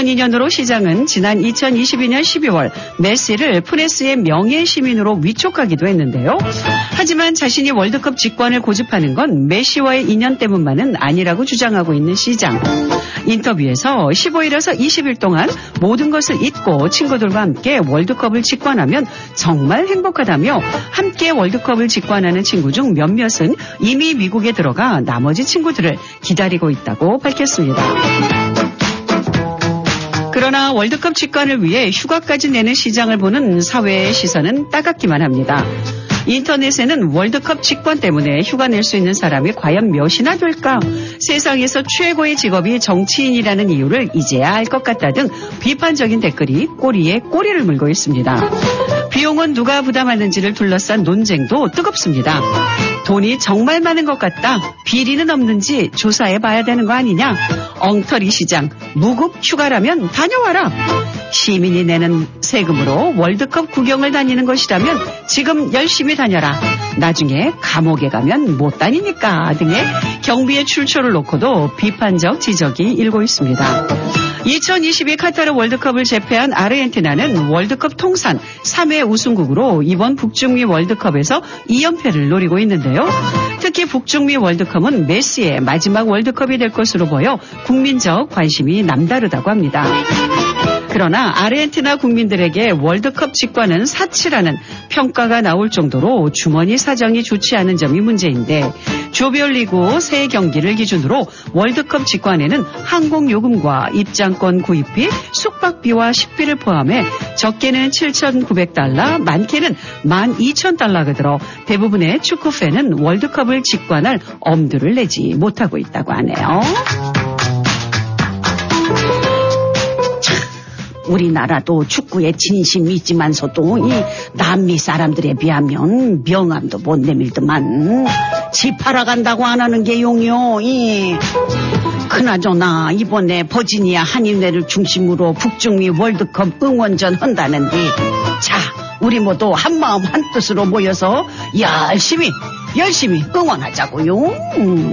2002년으로 시장은 지난 2022년 12월 메시를 프레스의 명예 시민으로 위촉하기도 했는데요. 하지만 자신이 월드컵 직관을 고집하는 건 메시와의 인연 때문만은 아니라고 주장하고 있는 시장. 인터뷰에서 15일에서 20일 동안 모든 것을 잊고 친구들과 함께 월드컵을 직관하면 정말 행복하다며 함께 월드컵을 직관하는 친구 중 몇몇은 이미 미국에 들어가 나머지 친구들을 기다리고 있다고 밝혔습니다. 그러나 월드컵 직관을 위해 휴가까지 내는 시장을 보는 사회의 시선은 따갑기만 합니다. 인터넷에는 월드컵 직관 때문에 휴가 낼 수 있는 사람이 과연 몇이나 될까? 세상에서 최고의 직업이 정치인이라는 이유를 이제야 알 것 같다 등 비판적인 댓글이 꼬리에 꼬리를 물고 있습니다. 비용은 누가 부담하는지를 둘러싼 논쟁도 뜨겁습니다. 돈이 정말 많은 것 같다. 비리는 없는지 조사해봐야 되는 거 아니냐? 엉터리 시장, 무급 휴가라면 다녀와라. 시민이 내는 세금으로 월드컵 구경을 다니는 것이라면 지금 열심히 다녀라. 나중에 감옥에 가면 못 다니니까 등의 경비의 출처를 놓고도 비판적 지적이 일고 있습니다. 2022 카타르 월드컵을 제패한 아르헨티나는 월드컵 통산 3회 우승국으로 이번 북중미 월드컵에서 2연패를 노리고 있는데요. 특히 북중미 월드컵은 메시의 마지막 월드컵이 될 것으로 보여 국민적 관심이 남다르다고 합니다. 그러나 아르헨티나 국민들에게 월드컵 직관은 사치라는 평가가 나올 정도로 주머니 사정이 좋지 않은 점이 문제인데 조별리그 새 경기를 기준으로 월드컵 직관에는 항공요금과 입장권 구입비, 숙박비와 식비를 포함해 적게는 7,900달러, 많게는 12,000달러가 들어 대부분의 축구팬은 월드컵을 직관할 엄두를 내지 못하고 있다고 하네요. 우리나라도 축구에 진심이 있지만서도 이 남미 사람들에 비하면 명함도 못 내밀더만 집 팔아간다고 안 하는 게 용이요. 그나저나 이번에 버지니아 한인회를 중심으로 북중미 월드컵 응원전 한다는데 자 우리 모두 한마음 한뜻으로 모여서 열심히 응원하자고요.